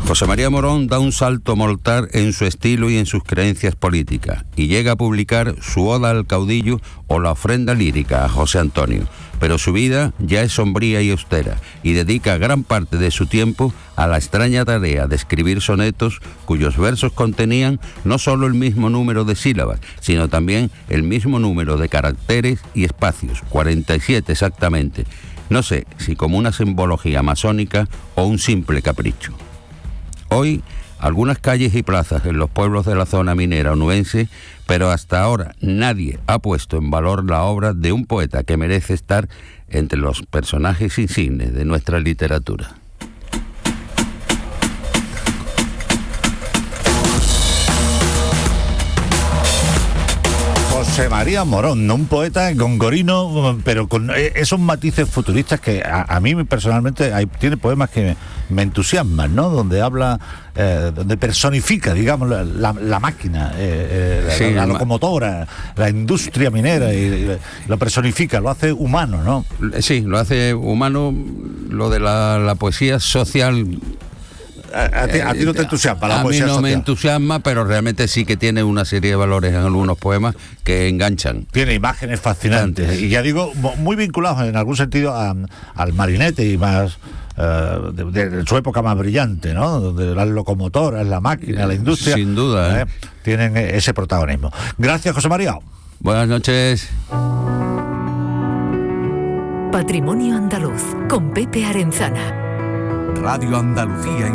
José María Morón da un salto mortal en su estilo y en sus creencias políticas y llega a publicar su Oda al Caudillo o la ofrenda lírica a José Antonio, pero su vida ya es sombría y austera y dedica gran parte de su tiempo a la extraña tarea de escribir sonetos cuyos versos contenían no solo el mismo número de sílabas, sino también el mismo número de caracteres y espacios, 47 exactamente. No sé si como una simbología masónica o un simple capricho. Hoy, algunas calles y plazas en los pueblos de la zona minera onubense, pero hasta ahora nadie ha puesto en valor la obra de un poeta que merece estar entre los personajes insignes de nuestra literatura. José María Morón, un poeta gongorino, pero con esos matices futuristas que a mí personalmente tiene poemas que me entusiasman, ¿no? Donde habla, donde personifica, digamos, la máquina, la locomotora, la industria minera, y lo personifica, lo hace humano, ¿no? Sí, lo hace humano, lo de la poesía social. A ti no te entusiasma la poesía social. A mí no me entusiasma, pero realmente sí que tiene una serie de valores en algunos poemas que enganchan. Tiene imágenes fascinantes y ya digo, muy vinculados en algún sentido al marinete y más de su época más brillante, ¿no? Donde las locomotoras, la máquina, la industria, sin duda, tienen ese protagonismo. Gracias, José María. Buenas noches. Patrimonio Andaluz con Pepe Arenzana. Radio Andalucía